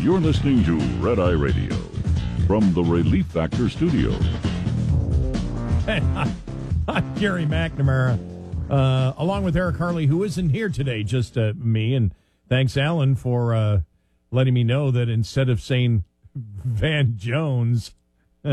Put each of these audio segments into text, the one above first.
You're listening to Red Eye Radio from the Relief Factor Studio. Hey, I'm Gary McNamara, along with Eric Harley, who isn't here today, just me. And thanks, Alan, for letting me know that instead of saying Van Jones, and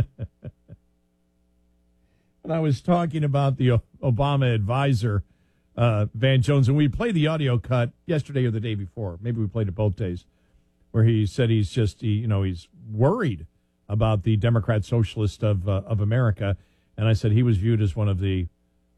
I was talking about the Obama advisor, Van Jones, and we played the audio cut yesterday or the day before. Maybe we played it both days, where he said he's worried about the Democrat Socialist of America. And I said he was viewed as the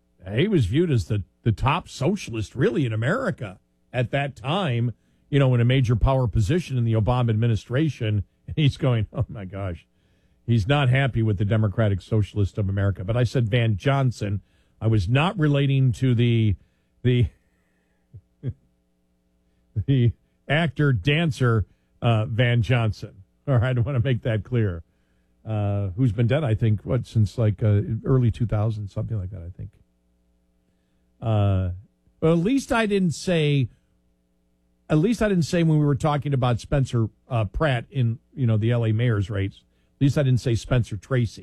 top socialist really in America at that time, in a major power position in the Obama administration. And he's going, oh my gosh, he's not happy with the Democratic Socialist of America. But I said Van Johnson. I was not relating to the actor dancer Van Johnson. All right, I want to make that clear. Who's been dead, I think, since early 2000s, something like that, I think. Well, at least I didn't say when we were talking about Spencer Pratt in, the L.A. mayor's race, at least I didn't say Spencer Tracy.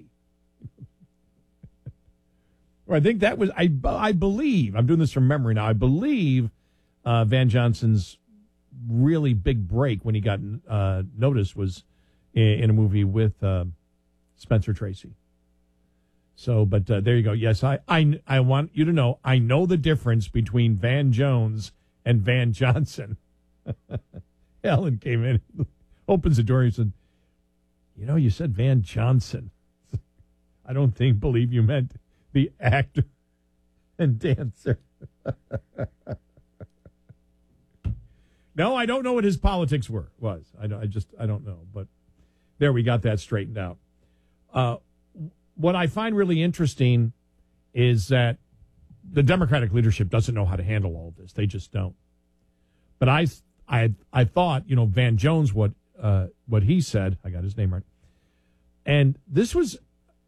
Or I think that was, I believe, I'm doing this from memory now, I believe Van Johnson's really big break when he got noticed was in a movie with Spencer Tracy. So, but there you go. Yes, I want you to know, I know the difference between Van Jones and Van Johnson. Alan came in, opens the door, and said, you said Van Johnson. I don't believe you meant the actor and dancer. No, I don't know what his politics was. I don't know. But there, we got that straightened out. What I find really interesting is that the Democratic leadership doesn't know how to handle all of this. They just don't. But I thought, Van Jones, what he said, I got his name right. And this was,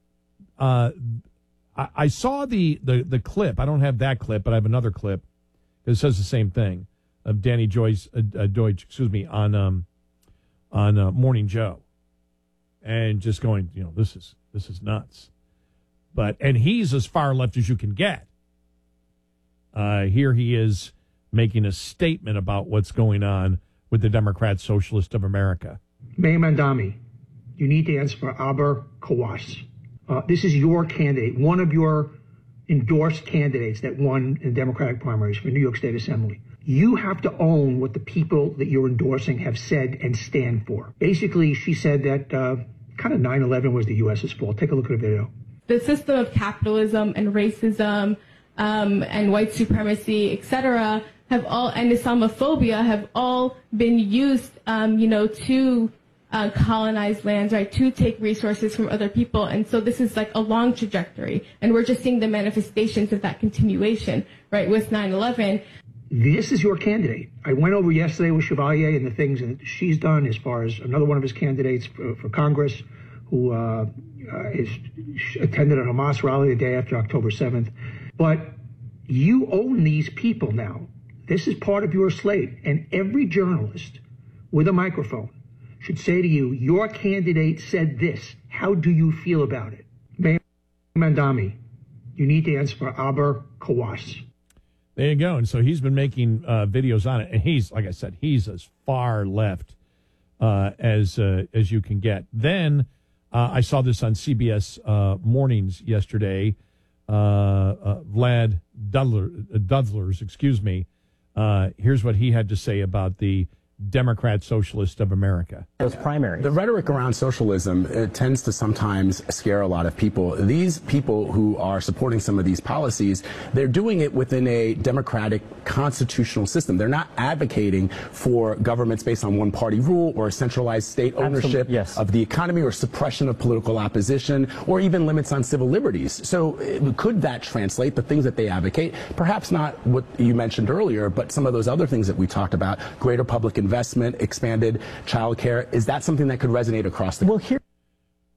I saw the clip. I don't have that clip, but I have another clip that says the same thing of Danny Deutsch, on Morning Joe, and just going, this is nuts. And he's as far left as you can get. Here he is making a statement about what's going on with the Democrat Socialist of America. Mayor Mamdani, you need to answer for Aber Kawas. This is your candidate, one of your endorsed candidates that won in the Democratic primaries for New York State Assembly. You have to own what the people that you're endorsing have said and stand for. Basically, she said that kind of 9/11 was the U.S.'s fault. Take a look at the video. The system of capitalism and racism and white supremacy, etc., and Islamophobia have all been used, to colonize lands, right, to take resources from other people. And so this is like a long trajectory. And we're just seeing the manifestations of that continuation, right, with 9/11. This is your candidate. I went over yesterday with Chevalier and the things that she's done as far as another one of his candidates for Congress who attended a Hamas rally the day after October 7th. But you own these people now. This is part of your slate. And every journalist with a microphone should say to you, your candidate said this. How do you feel about it? Mayor Mamdani, you need to answer for Aber Kawas. There you go. And so he's been making videos on it. And he's, like I said, he's as far left as you can get. Then I saw this on CBS Mornings yesterday. Vlad Dudlers, here's what he had to say about the Democrat Socialist of America. Those primaries. The rhetoric around socialism tends to sometimes scare a lot of people. These people who are supporting some of these policies, they're doing it within a democratic constitutional system. They're not advocating for governments based on one party rule or a centralized state ownership of the economy or suppression of political opposition or even limits on civil liberties. So could that translate the things that they advocate? Perhaps not what you mentioned earlier, but some of those other things that we talked about, greater public investment, expanded child care. Is that something that could resonate across the... Well, here...